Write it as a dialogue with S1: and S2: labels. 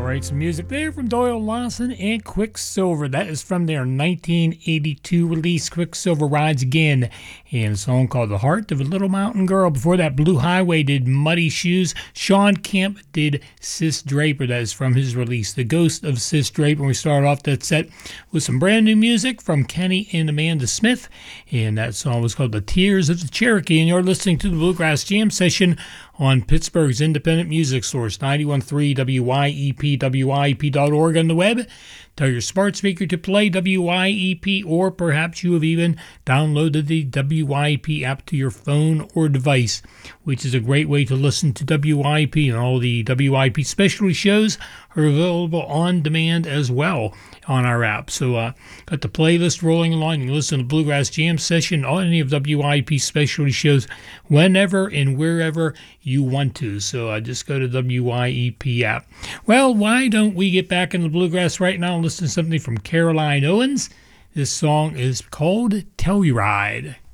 S1: right, some music there from Doyle Lawson and Quicksilver. That is from their 1982 release, Quicksilver Rides Again, and a song called The Heart of a Little Mountain Girl. Before that, Blue Highway did Muddy Shoes. Sean Kemp did Sis Draper. That is from his release, The Ghost of Sis Draper. And we started off that set with some brand new music from Kenny and Amanda Smith, and that song was called The Tears of the Cherokee. And you're listening to the Bluegrass Jam Session on Pittsburgh's independent music source, 91.3 WYEP, WYEP.org on the web. Tell your smart speaker to play WYEP, or perhaps you have even downloaded the WYEP app to your phone or device, which is a great way to listen to WYEP, and all the WYEP specialty shows are available on demand as well on our app. So got the playlist rolling along. You can listen to Bluegrass Jam Session on any of WYEP specialty shows whenever and wherever you want to. So just go to WYEP app. Well, why don't we get back in the bluegrass right now and listen to something from Caroline Owens? This song is called Telluride.